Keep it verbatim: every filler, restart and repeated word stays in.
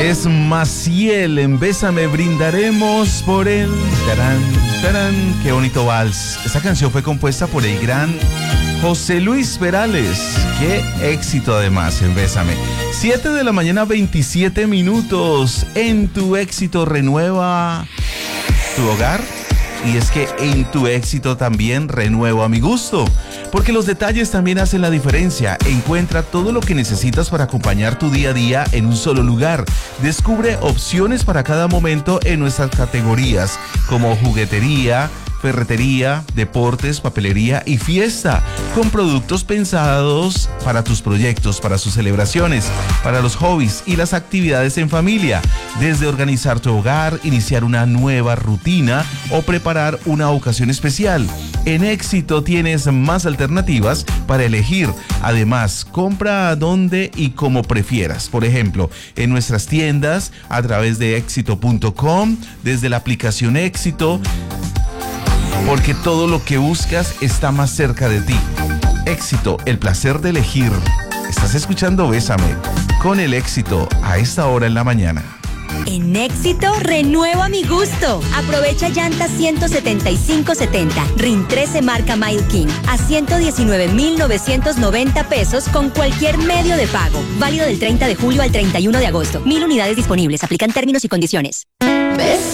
Es Maciel, en Bésame brindaremos por él. Tarán, tarán, qué bonito vals. Esta canción fue compuesta por el gran José Luis Perales. Qué éxito además en Bésame. siete de la mañana, veintisiete minutos. En Tu Éxito renueva tu hogar. Y es que en Tu Éxito también renuevo a mi gusto, porque los detalles también hacen la diferencia. Encuentra todo lo que necesitas para acompañar tu día a día en un solo lugar. Descubre opciones para cada momento en nuestras categorías, como juguetería, ferretería, deportes, papelería y fiesta, con productos pensados para tus proyectos, para sus celebraciones, para los hobbies y las actividades en familia, desde organizar tu hogar, iniciar una nueva rutina o preparar una ocasión especial. En Éxito tienes más alternativas para elegir. Además, compra donde y como prefieras. Por ejemplo, en nuestras tiendas, a través de éxito punto com, desde la aplicación Éxito, porque todo lo que buscas está más cerca de ti. Éxito, el placer de elegir. Estás escuchando Bésame con el Éxito a esta hora en la mañana. En Éxito, renueva mi gusto. Aprovecha llantas ciento setenta y cinco setenta, R I N trece marca Mile King, a ciento diecinueve mil novecientos noventa pesos con cualquier medio de pago. Válido del treinta de julio al treinta y uno de agosto. Mil unidades disponibles. Aplican términos y condiciones. Bésame.